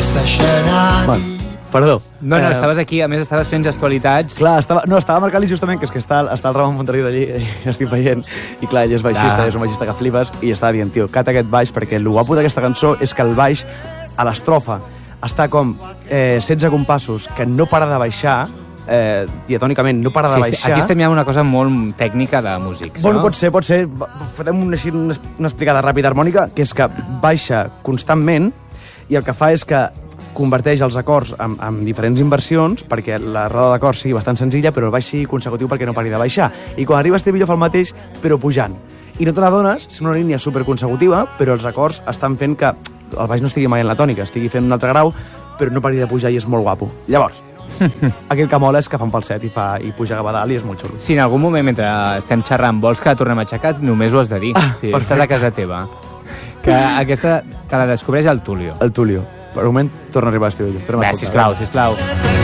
Bueno, perdó. No, estaves aquí, a més estaves fent gestualitats. Clar, estava marcant-li justament que és que està el Ramon Montarí d'allí, i estic veient, i clar, ell és baixista, és un baixista que flipes, i estava dient, tio, cata aquest baix, perquè el guapo d'aquesta cançó és que el baix, a l'estrofa, està com 16 compassos que no para de baixar, diatònicament no para de baixar. Aquí estem ja una cosa molt tècnica de músics, bueno, no? Pot ser. Fem una explicada ràpida harmònica, que és que baixa constantment i el que fa és que converteix els acords en diferents inversions perquè la roda d'acords sigui bastant senzilla, però el baix sigui consecutiu perquè no pari de baixar. I quan arriba a estribillo fa el mateix, però pujant. I no te n'adones, és una línia superconsecutiva, però els acords estan fent que el baix no estigui mai en la tònica, estigui fent un altre grau, però no pari de pujar i és molt guapo. Llavors, aquell que mola és que fan falset i puja cap a dalt i és molt xulo. Si en algun moment, mentre estem xerrant, vols que la tornem a aixecar, només ho has de dir. Si estàs a casa teva. Que aquesta te la descobreix el Tulio. El Tulio. Per un moment torna a arribar a l'estiu. Sisplau.